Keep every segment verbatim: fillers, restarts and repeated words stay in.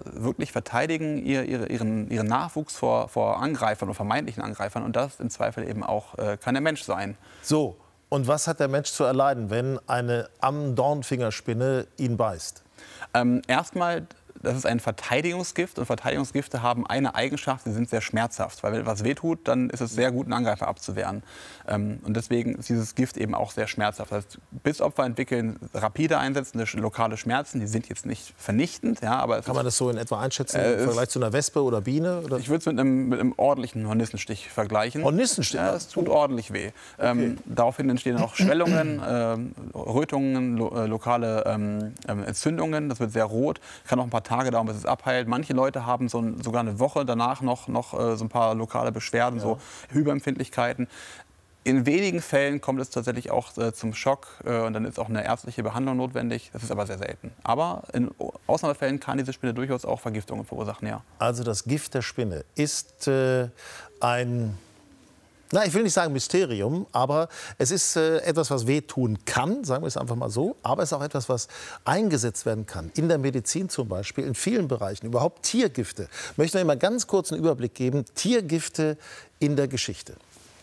wirklich verteidigen ihr, ihre, ihren, ihren Nachwuchs vor, vor Angreifern oder vermeintlichen Angreifern. Und das im Zweifel eben auch äh, kann der Mensch sein. So, und was hat der Mensch zu erleiden, wenn eine Ammendornfingerspinne ihn beißt? Ähm, erstmal, das ist ein Verteidigungsgift und Verteidigungsgifte haben eine Eigenschaft, sie sind sehr schmerzhaft. Weil wenn etwas wehtut, dann ist es sehr gut, einen Angreifer abzuwehren. Ähm, und deswegen ist dieses Gift eben auch sehr schmerzhaft. Das heißt, Bissopfer entwickeln rapide einsetzende lokale Schmerzen, die sind jetzt nicht vernichtend. Ja, aber Kann man das so in etwa einschätzen äh, im Vergleich zu einer Wespe oder Biene? Oder? Ich würde es mit einem, mit einem ordentlichen Hornissenstich vergleichen. Hornissenstich? Ja, es tut ordentlich weh. Okay. Ähm, daraufhin entstehen auch Schwellungen, ähm, Rötungen, lo äh, lokale ähm, Entzündungen. Das wird sehr rot, kann auch ein paar Tage dauern, bis es abheilt. Manche Leute haben so ein, sogar eine Woche danach noch, noch äh, so ein paar lokale Beschwerden, ja. so Hyperempfindlichkeiten. In wenigen Fällen kommt es tatsächlich auch äh, zum Schock äh, und dann ist auch eine ärztliche Behandlung notwendig. Das ist aber sehr selten. Aber in Ausnahmefällen kann diese Spinne durchaus auch Vergiftungen verursachen, ja. Also das Gift der Spinne ist äh, ein... Na, ich will nicht sagen Mysterium, aber es ist äh, etwas, was wehtun kann, sagen wir es einfach mal so. Aber es ist auch etwas, was eingesetzt werden kann. In der Medizin zum Beispiel, in vielen Bereichen. Überhaupt Tiergifte. Ich möchte Ihnen mal ganz kurz einen Überblick geben. Tiergifte in der Geschichte.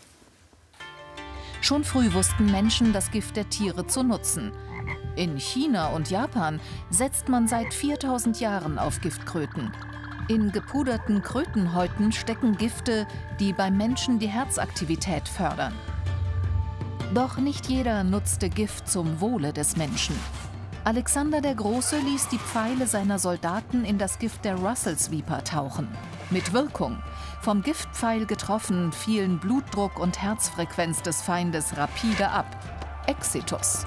Schon früh wussten Menschen, das Gift der Tiere zu nutzen. In China und Japan setzt man seit viertausend Jahren auf Giftkröten. In gepuderten Krötenhäuten stecken Gifte, die beim Menschen die Herzaktivität fördern. Doch nicht jeder nutzte Gift zum Wohle des Menschen. Alexander der Große ließ die Pfeile seiner Soldaten in das Gift der Russelsviper tauchen. Mit Wirkung. Vom Giftpfeil getroffen, fielen Blutdruck und Herzfrequenz des Feindes rapide ab. Exitus.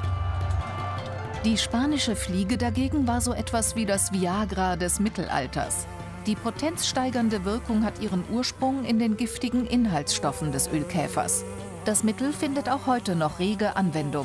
Die spanische Fliege dagegen war so etwas wie das Viagra des Mittelalters. Die potenzsteigernde Wirkung hat ihren Ursprung in den giftigen Inhaltsstoffen des Ölkäfers. Das Mittel findet auch heute noch rege Anwendung.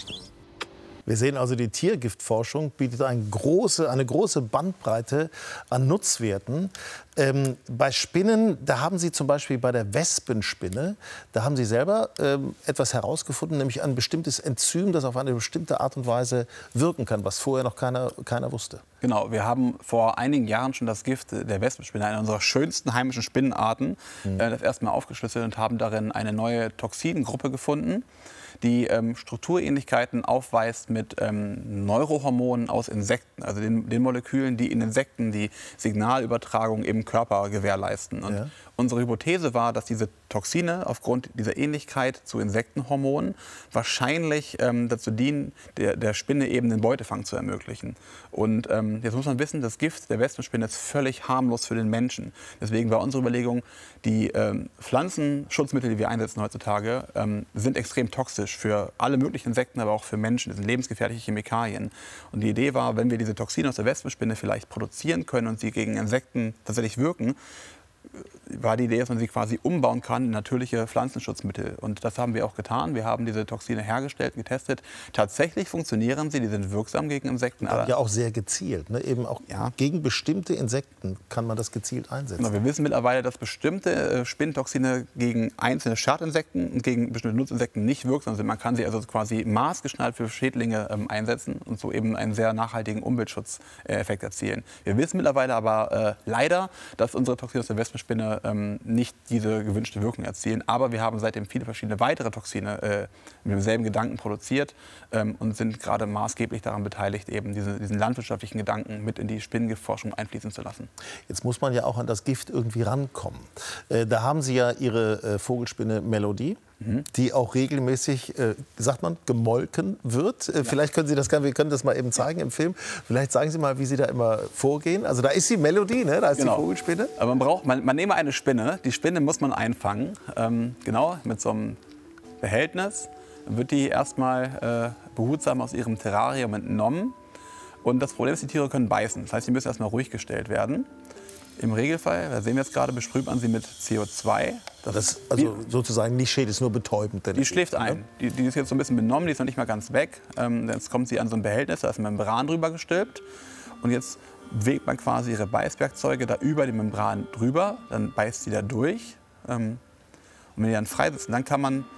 Wir sehen also, die Tiergiftforschung bietet eine große, eine große Bandbreite an Nutzwerten. Ähm, bei Spinnen, da haben Sie zum Beispiel bei der Wespenspinne, da haben Sie selber ähm, etwas herausgefunden, nämlich ein bestimmtes Enzym, das auf eine bestimmte Art und Weise wirken kann, was vorher noch keiner, keiner wusste. Genau, wir haben vor einigen Jahren schon das Gift der Wespenspinne, einer unserer schönsten heimischen Spinnenarten, mhm. äh, das erste Mal aufgeschlüsselt und haben darin eine neue Toxingruppe gefunden, die ähm, Strukturähnlichkeiten aufweist mit ähm, Neurohormonen aus Insekten, also den, den Molekülen, die in Insekten die Signalübertragung im Körper gewährleisten. Und ja. unsere Hypothese war, dass diese Toxine aufgrund dieser Ähnlichkeit zu Insektenhormonen wahrscheinlich ähm, dazu dienen, der, der Spinne eben den Beutefang zu ermöglichen. Und ähm, jetzt muss man wissen, das Gift der Wespenspinne ist völlig harmlos für den Menschen. Deswegen war unsere Überlegung, die ähm, Pflanzenschutzmittel, die wir einsetzen heutzutage, ähm, sind extrem toxisch für alle möglichen Insekten, aber auch für Menschen. Das sind lebensgefährliche Chemikalien. Und die Idee war, wenn wir diese Toxine aus der Wespenspinne vielleicht produzieren können und sie gegen Insekten tatsächlich wirken, war die Idee, dass man sie quasi umbauen kann in natürliche Pflanzenschutzmittel. Und das haben wir auch getan. Wir haben diese Toxine hergestellt, getestet. Tatsächlich funktionieren sie, die sind wirksam gegen Insekten. Aber ja auch sehr gezielt, ne? Eben auch ja. gegen bestimmte Insekten kann man das gezielt einsetzen. Genau, wir wissen mittlerweile, dass bestimmte äh, Spinntoxine gegen einzelne Schadinsekten und gegen bestimmte Nutzinsekten nicht wirksam sind. Man kann sie also quasi maßgeschneidert für Schädlinge ähm, einsetzen und so eben einen sehr nachhaltigen Umweltschutzeffekt erzielen. Wir wissen mittlerweile aber äh, leider, dass unsere Toxine aus der Wespenspinne ähm, nicht diese gewünschte Wirkung erzielen. Aber wir haben seitdem viele verschiedene weitere Toxine äh, mit demselben Gedanken produziert ähm, und sind gerade maßgeblich daran beteiligt, eben diese, diesen landwirtschaftlichen Gedanken mit in die Spinnengiftforschung einfließen zu lassen. Jetzt muss man ja auch an das Gift irgendwie rankommen. Äh, da haben Sie ja Ihre äh, Vogelspinne Melodie, mhm. die auch regelmäßig, äh, sagt man, gemolken wird. Äh, ja. Vielleicht können Sie das, wir können das mal eben zeigen im Film. Vielleicht sagen Sie mal, wie Sie da immer vorgehen. Also da ist die Melodie, ne? Da ist genau. die Vogelspinne. Aber man braucht, man, man nehme eine Spinne. Die Spinne muss man einfangen, ähm, genau mit so einem Behältnis. Dann wird die erstmal äh, behutsam aus ihrem Terrarium entnommen. Und das Problem ist, die Tiere können beißen. Das heißt, die müssen erstmal ruhig gestellt werden. Im Regelfall, da sehen wir jetzt gerade, besprüht man sie mit C O zwei. Das, das ist also sozusagen nicht schädlich, ist nur betäubend. Die schläft ein. Die, die ist jetzt so ein bisschen benommen, die ist noch nicht mal ganz weg. Ähm, jetzt kommt sie an so ein Behältnis, da ist eine Membran drüber gestülpt. Und jetzt wägt man quasi ihre Beißwerkzeuge da über die Membran drüber. Dann beißt sie da durch. Ähm, und wenn die dann frei sitzen, dann kann man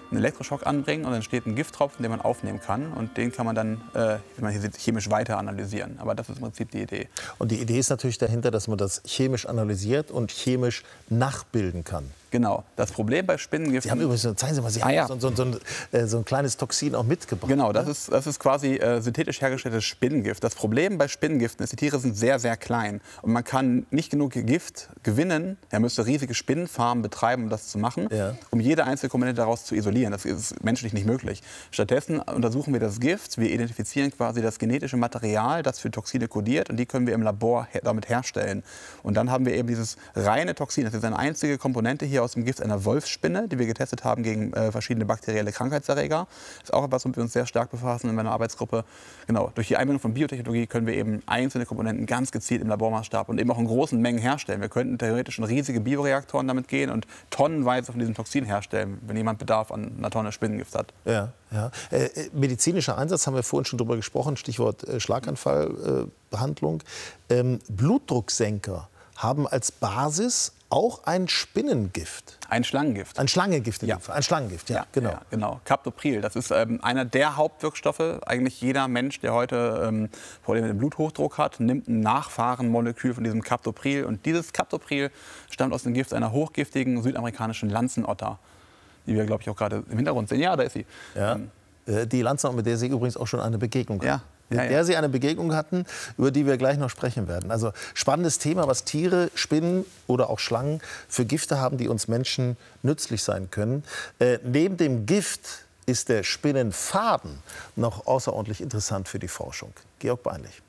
einen Elektroschock anbringen und dann entsteht ein Gifttropfen, den man aufnehmen kann. Und den kann man dann, äh, wie man hier sieht, chemisch weiter analysieren. Aber das ist im Prinzip die Idee. Und die Idee ist natürlich dahinter, dass man das chemisch analysiert und chemisch nachbilden kann. Genau. Das Problem bei Spinnengiften... Sie haben übrigens, zeigen Sie mal, Sie ah, haben ja. so, so, so, ein, äh, so ein kleines Toxin auch mitgebracht. Genau, das ist, das ist quasi äh, synthetisch hergestelltes Spinnengift. Das Problem bei Spinnengiften ist, die Tiere sind sehr, sehr klein. Und man kann nicht genug Gift gewinnen. Er müsste riesige Spinnenfarmen betreiben, um das zu machen, ja. um jede einzelne Komponente daraus zu isolieren. Das ist menschlich nicht möglich. Stattdessen untersuchen wir das Gift. Wir identifizieren quasi das genetische Material, das für Toxine kodiert. Und die können wir im Labor her damit herstellen. Und dann haben wir eben dieses reine Toxin. Das ist eine einzige Komponente hier aus dem Gift einer Wolfsspinne, die wir getestet haben gegen äh, verschiedene bakterielle Krankheitserreger. Das ist auch etwas, womit wir uns sehr stark befassen in meiner Arbeitsgruppe. Genau, durch die Einbindung von Biotechnologie können wir eben einzelne Komponenten ganz gezielt im Labormaßstab und eben auch in großen Mengen herstellen. Wir könnten theoretisch in riesige Bioreaktoren damit gehen und tonnenweise von diesem Toxin herstellen, wenn jemand Bedarf an einer Tonne Spinnengift hat. Ja, ja. Äh, medizinischer Einsatz, haben wir vorhin schon drüber gesprochen, Stichwort äh, Schlaganfallbehandlung. Äh, ähm, Blutdrucksenker haben als Basis auch ein Spinnengift. Ein Schlangengift. Ein Schlangengift, ja. Ein Schlangengift, ja, ja genau. Ja, genau. Captopril, das ist ähm, einer der Hauptwirkstoffe. Eigentlich jeder Mensch, der heute ähm, Probleme mit dem Bluthochdruck hat, nimmt ein Nachfahrenmolekül von diesem Captopril. Und dieses Captopril stammt aus dem Gift einer hochgiftigen südamerikanischen Lanzenotter, die wir, glaube ich, auch gerade im Hintergrund sehen. Ja, da ist sie. Ja. Ähm, Die Lanzenotter, mit der Sie übrigens auch schon eine Begegnung hatten. Ja. Mit ja, ja. der Sie eine Begegnung hatten, über die wir gleich noch sprechen werden. Also spannendes Thema, was Tiere, Spinnen oder auch Schlangen für Gifte haben, die uns Menschen nützlich sein können. Äh, neben dem Gift ist der Spinnenfaden noch außerordentlich interessant für die Forschung. Georg Beinlich.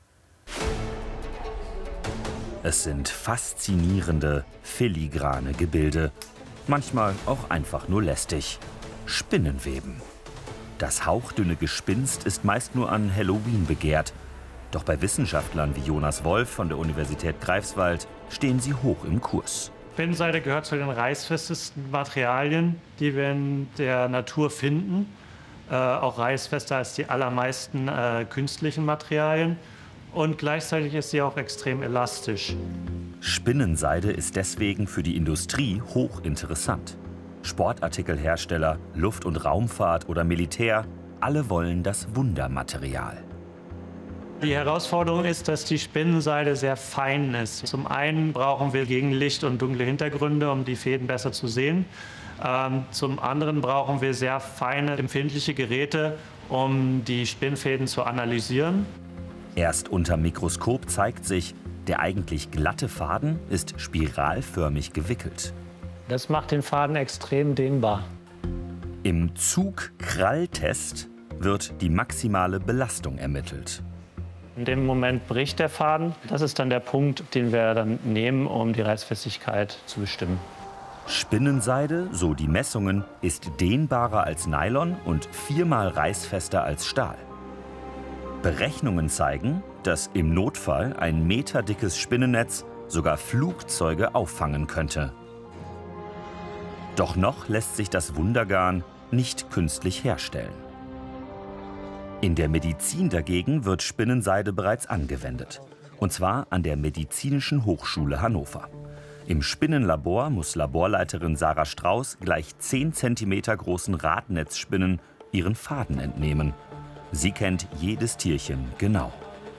Es sind faszinierende, filigrane Gebilde. Manchmal auch einfach nur lästig. Spinnenweben. Das hauchdünne Gespinst ist meist nur an Halloween begehrt. Doch bei Wissenschaftlern wie Jonas Wolf von der Universität Greifswald stehen sie hoch im Kurs. Spinnenseide gehört zu den reißfestesten Materialien, die wir in der Natur finden. Äh, auch reißfester als die allermeisten äh, künstlichen Materialien. Und gleichzeitig ist sie auch extrem elastisch. Spinnenseide ist deswegen für die Industrie hochinteressant. Sportartikelhersteller, Luft- und Raumfahrt oder Militär, alle wollen das Wundermaterial. Die Herausforderung ist, dass die Spinnenseide sehr fein ist. Zum einen brauchen wir gegen Licht und dunkle Hintergründe, um die Fäden besser zu sehen. Ähm, zum anderen brauchen wir sehr feine, empfindliche Geräte, um die Spinnfäden zu analysieren. Erst unterm Mikroskop zeigt sich, der eigentlich glatte Faden ist spiralförmig gewickelt. Das macht den Faden extrem dehnbar. Im Zug-Krall-Test wird die maximale Belastung ermittelt. In dem Moment bricht der Faden. Das ist dann der Punkt, den wir dann nehmen, um die Reißfestigkeit zu bestimmen. Spinnenseide, so die Messungen, ist dehnbarer als Nylon und viermal reißfester als Stahl. Berechnungen zeigen, dass im Notfall ein meterdickes Spinnennetz sogar Flugzeuge auffangen könnte. Doch noch lässt sich das Wundergarn nicht künstlich herstellen. In der Medizin dagegen wird Spinnenseide bereits angewendet. Und zwar an der Medizinischen Hochschule Hannover. Im Spinnenlabor muss Laborleiterin Sarah Strauß gleich zehn Zentimeter großen Radnetzspinnen ihren Faden entnehmen. Sie kennt jedes Tierchen genau.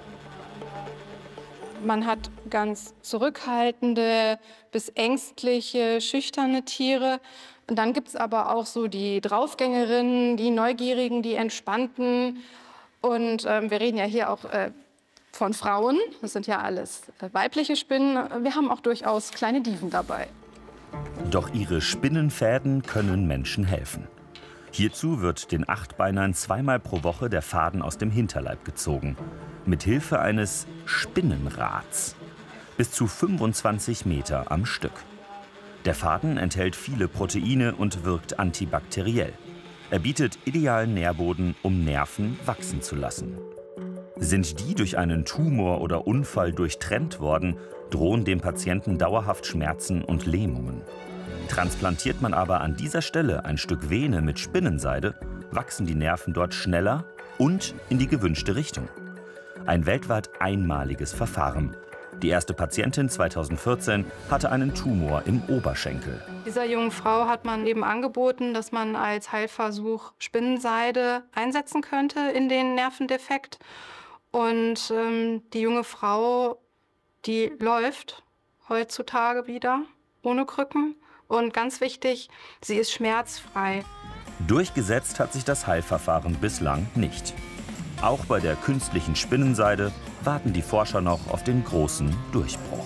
Man hat ganz zurückhaltende bis ängstliche, schüchterne Tiere. Und dann gibt es aber auch so die Draufgängerinnen, die Neugierigen, die Entspannten. Und äh, wir reden ja hier auch äh, von Frauen. Das sind ja alles äh, weibliche Spinnen. Wir haben auch durchaus kleine Diven dabei. Doch ihre Spinnenfäden können Menschen helfen. Hierzu wird den Achtbeinern zweimal pro Woche der Faden aus dem Hinterleib gezogen. Mit Hilfe eines Spinnenrads. Bis zu fünfundzwanzig Meter am Stück. Der Faden enthält viele Proteine und wirkt antibakteriell. Er bietet idealen Nährboden, um Nerven wachsen zu lassen. Sind die durch einen Tumor oder Unfall durchtrennt worden, drohen dem Patienten dauerhaft Schmerzen und Lähmungen. Transplantiert man aber an dieser Stelle ein Stück Vene mit Spinnenseide, wachsen die Nerven dort schneller und in die gewünschte Richtung. Ein weltweit einmaliges Verfahren. Die erste Patientin zweitausendvierzehn hatte einen Tumor im Oberschenkel. Dieser jungen Frau hat man eben angeboten, dass man als Heilversuch Spinnenseide einsetzen könnte in den Nervendefekt. Und ähm, die junge Frau, die läuft heutzutage wieder ohne Krücken. Und ganz wichtig, sie ist schmerzfrei. Durchgesetzt hat sich das Heilverfahren bislang nicht. Auch bei der künstlichen Spinnenseide warten die Forscher noch auf den großen Durchbruch.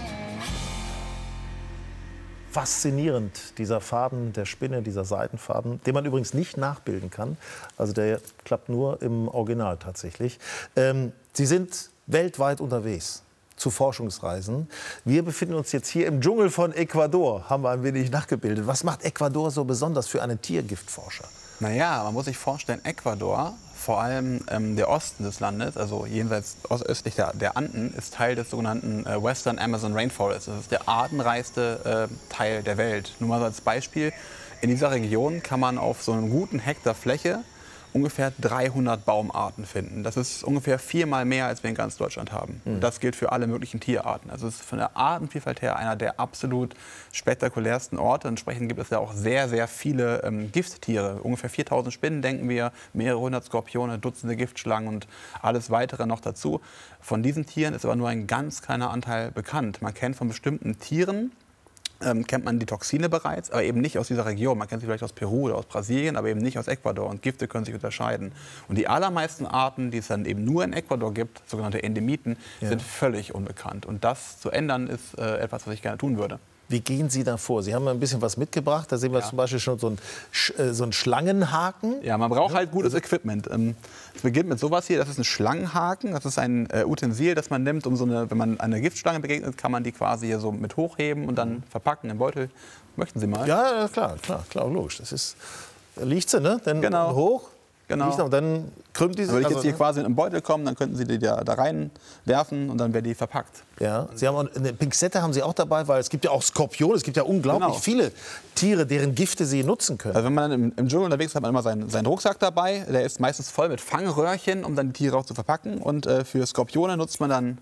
Faszinierend, dieser Faden der Spinne, dieser Seidenfaden, den man übrigens nicht nachbilden kann. Also der klappt nur im Original tatsächlich. Ähm, Sie sind weltweit unterwegs zu Forschungsreisen. Wir befinden uns jetzt hier im Dschungel von Ecuador, haben wir ein wenig nachgebildet. Was macht Ecuador so besonders für einen Tiergiftforscher? Naja, man muss sich vorstellen, Ecuador, vor allem ähm, der Osten des Landes, also jenseits östlich der, der Anden, ist Teil des sogenannten äh, Western Amazon Rainforest. Das ist der artenreichste äh, Teil der Welt. Nur mal so als Beispiel, in dieser Region kann man auf so einem guten Hektar Fläche ungefähr dreihundert Baumarten finden. Das ist ungefähr viermal mehr, als wir in ganz Deutschland haben. Mhm. Das gilt für alle möglichen Tierarten. Also es ist von der Artenvielfalt her einer der absolut spektakulärsten Orte. Entsprechend gibt es ja auch sehr, sehr viele ähm, Gifttiere. Ungefähr viertausend Spinnen, denken wir, mehrere hundert Skorpione, Dutzende Giftschlangen und alles weitere noch dazu. Von diesen Tieren ist aber nur ein ganz kleiner Anteil bekannt. Man kennt von bestimmten Tieren, Ähm, kennt man die Toxine bereits, aber eben nicht aus dieser Region. Man kennt sie vielleicht aus Peru oder aus Brasilien, aber eben nicht aus Ecuador. Und Gifte können sich unterscheiden. Und die allermeisten Arten, die es dann eben nur in Ecuador gibt, sogenannte Endemiten, ja. sind völlig unbekannt. Und das zu ändern, ist äh, etwas, was ich gerne tun würde. Wie gehen Sie da vor? Sie haben ein bisschen was mitgebracht. Da sehen wir ja. zum Beispiel schon so einen, äh, so einen Schlangenhaken. Ja, man braucht halt gutes Equipment. Ähm, es beginnt mit sowas hier. Das ist ein Schlangenhaken. Das ist ein äh, Utensil, das man nimmt, um so eine, wenn man einer Giftschlange begegnet, kann man die quasi hier so mit hochheben und dann verpacken im Beutel. Möchten Sie mal? Ja, klar, klar, klar, logisch. Das ist, da liegt sie, ne? Dann genau. hoch. Genau. Und dann krümmt die sich. Wenn ich also, jetzt hier ne? quasi in einen Beutel kommen, dann könnten Sie die da, da reinwerfen und dann wäre die verpackt. Ja, Sie haben auch, eine Pinzette haben Sie auch dabei, weil es gibt ja auch Skorpione, es gibt ja unglaublich genau. viele Tiere, deren Gifte Sie nutzen können. Also wenn man im, im Dschungel unterwegs ist, hat man immer seinen, seinen Rucksack dabei. Der ist meistens voll mit Fangröhrchen, um dann die Tiere auch zu verpacken. Und äh, für Skorpione nutzt man dann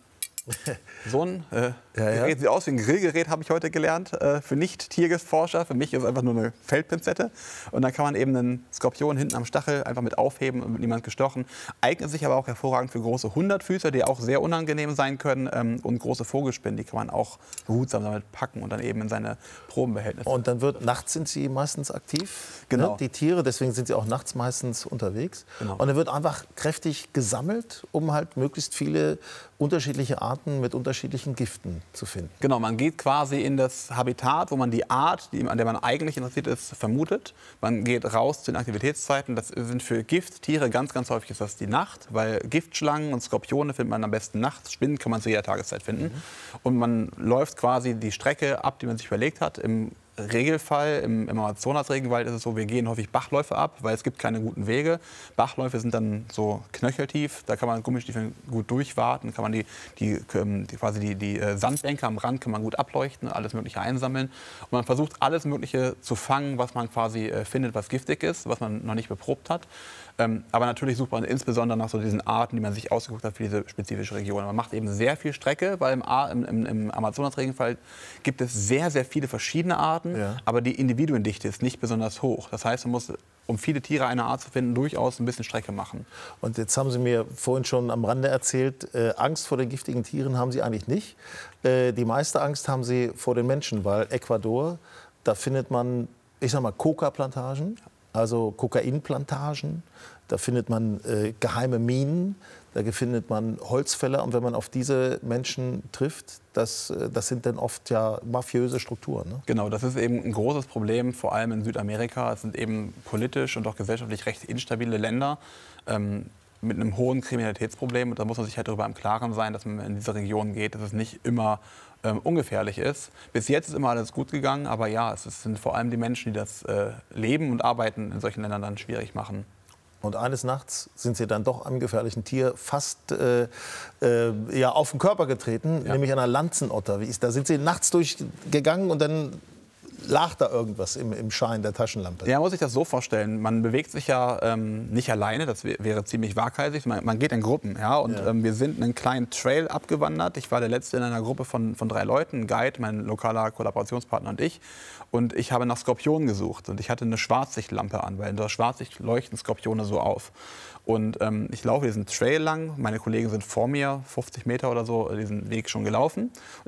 so ein äh, ja, ja. Gerät. Sieht aus wie ein Grillgerät, habe ich heute gelernt. Äh, für Nicht-Tiergiftforscher. Für mich ist es einfach nur eine Feldpinzette. Und dann kann man eben einen Skorpion hinten am Stachel einfach mit aufheben und mit niemand gestochen. Eignet sich aber auch hervorragend für große Hundertfüßer, die auch sehr unangenehm sein können. Ähm, und große Vogelspinnen, die kann man auch behutsam damit packen und dann eben in seine Probenbehältnisse. Und dann wird, nachts sind sie meistens aktiv, genau. ne? Die Tiere, deswegen sind sie auch nachts meistens unterwegs. Genau. Und dann wird einfach kräftig gesammelt, um halt möglichst viele unterschiedliche Arten mit unterschiedlichen Giften zu finden. Genau, man geht quasi in das Habitat, wo man die Art, die, an der man eigentlich interessiert ist, vermutet. Man geht raus zu den Aktivitätszeiten. Das sind für Gifttiere ganz, ganz häufig ist das die Nacht, weil Giftschlangen und Skorpione findet man am besten nachts. Spinnen kann man zu jeder Tageszeit finden. Mhm. Und man läuft quasi die Strecke ab, die man sich überlegt hat. Im Regelfall im, im Amazonas-Regenwald ist es so, wir gehen häufig Bachläufe ab, weil es gibt keine guten Wege. Bachläufe sind dann so knöcheltief, da kann man Gummistiefeln gut durchwarten, kann man die, die, die, quasi die, die Sandbänke am Rand kann man gut ableuchten, alles Mögliche einsammeln. Und man versucht alles Mögliche zu fangen, was man quasi äh, findet, was giftig ist, was man noch nicht beprobt hat. Ähm, aber natürlich sucht man insbesondere nach so diesen Arten, die man sich ausgeguckt hat für diese spezifische Region. Man macht eben sehr viel Strecke, weil im, im, im Amazonas-Regenwald gibt es sehr, sehr viele verschiedene Arten, ja. aber die Individuendichte ist nicht besonders hoch. Das heißt, man muss, um viele Tiere einer Art zu finden, durchaus ein bisschen Strecke machen. Und jetzt haben Sie mir vorhin schon am Rande erzählt, äh, Angst vor den giftigen Tieren haben Sie eigentlich nicht. Äh, die meiste Angst haben Sie vor den Menschen, weil Ecuador, da findet man, ich sag mal, Coca-Plantagen. Also Kokainplantagen, da findet man äh, geheime Minen, da findet man Holzfäller. Und wenn man auf diese Menschen trifft, das, das sind dann oft ja mafiöse Strukturen. Ne? Genau, das ist eben ein großes Problem, vor allem in Südamerika. Es sind eben politisch und auch gesellschaftlich recht instabile Länder ähm, mit einem hohen Kriminalitätsproblem. Und da muss man sich halt darüber im Klaren sein, dass man in diese Region geht, dass es nicht immer Ähm, ungefährlich ist. Bis jetzt ist immer alles gut gegangen, aber ja, es sind vor allem die Menschen, die das äh, Leben und Arbeiten in solchen Ländern dann schwierig machen. Und eines Nachts sind Sie dann doch einem gefährlichen Tier fast äh, äh, ja, auf den Körper getreten, ja. nämlich einer Lanzenotter. Wie ist, da sind Sie nachts durchgegangen und dann lag da irgendwas im, im Schein der Taschenlampe? Ja, muss ich das so vorstellen. Man bewegt sich ja ähm, nicht alleine, das wäre ziemlich waghalsig. Man, man geht in Gruppen. Ja, und Ja. Ähm, wir sind einen kleinen Trail abgewandert. Ich war der Letzte in einer Gruppe von, von drei Leuten, ein Guide, mein lokaler Kollaborationspartner und ich. Und ich habe nach Skorpionen gesucht. Und ich hatte eine Schwarzsichtlampe an, weil in der Schwarzsicht leuchten Skorpione so auf. Und ähm, ich laufe diesen Trail lang. Meine Kollegen sind vor mir, fünfzig Meter oder so, diesen Weg schon gelaufen. Und